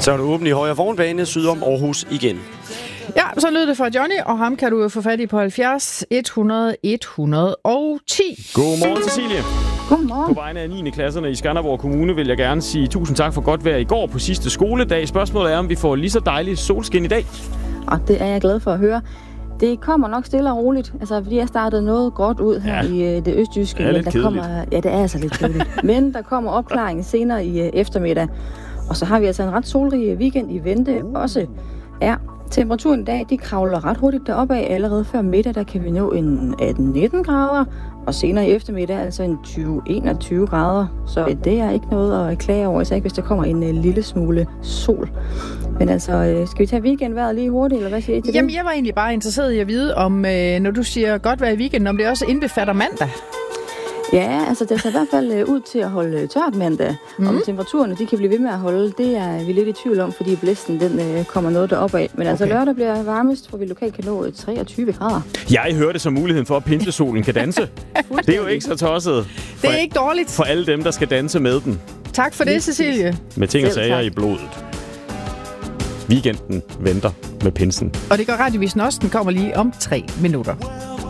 Så er du åben i højre vognbane syd om Aarhus igen. Ja, så lød det fra Johnny, og ham kan du jo få fat i på 70 100 110. Godmorgen, Cecilie. Godmorgen. På vegne af 9. klasserne i Skanderborg Kommune vil jeg gerne sige tusind tak for godt vejr i går på sidste skoledag. Spørgsmålet er, om vi får lige så dejligt solskin i dag. Og det er jeg glad for at høre. Det kommer nok stille og roligt. Altså, fordi jeg startede noget godt ud her i det østjyske. Det er lidt kedeligt. Det er altså lidt kedeligt. Men der kommer opklaring senere i eftermiddag. Og så har vi altså en ret solrig weekend i vente også. Ja, temperaturen i dag, de kravler ret hurtigt deroppe af. Allerede før middag, der kan vi nå en 18-19 grader. Og senere i eftermiddag, altså en 20-21 grader. Så det er ikke noget at klage over, især ikke hvis der kommer en lille smule sol. Men altså, skal vi tage weekendvejret lige hurtigt, eller hvad siger I til det? Jamen, jeg var egentlig bare interesseret i at vide, om når du siger godt vejr i weekenden, om det også indbefatter mandag. Ja, altså det ser i hvert fald ud til at holde tørt mandag. Om temperaturerne de kan blive ved med at holde, det er vi lidt i tvivl om, fordi blæsten den kommer noget deroppe af. Men altså lørdag bliver varmest, hvor vi lokalt kan nå 23 grader. Jeg hører det som muligheden for, at pinsesolen kan danse. Det er jo ikke så tosset. Det er ikke dårligt. For alle dem, der skal danse med den. Tak for det, Cecilie. Med ting og sager i blodet. Weekenden venter med pinsen. Og det gør Radiovisen også. Den kommer lige om 3 minutter.